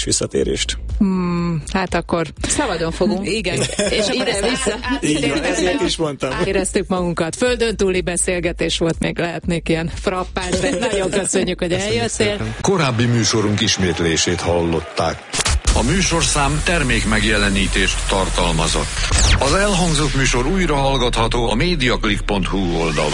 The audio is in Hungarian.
kellemes visszatérést. Hát akkor szabadon fogunk. Igen, és ide-vissza. Így van, ezért is mondtam. Éreztük magunkat. Földön túli beszélgetés volt, még lehetnék ilyen frappás, de nagyon köszönjük, hogy eljöttél. Korábbi műsorunk ismétlését hallották. A műsorszám termék megjelenítést tartalmazott. Az elhangzott műsor újra hallgatható a mediaclick.hu oldalon.